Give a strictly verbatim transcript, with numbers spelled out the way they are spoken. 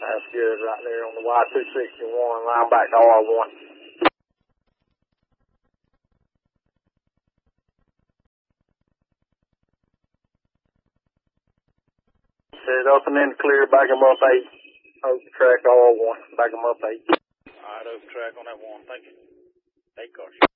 That's good right there on the Y two sixty-one, line back to R one. Set up and then clear, back him up eight. Oak track R one, back him up eight. All right, oak track on that one. Thank you. Eight cars.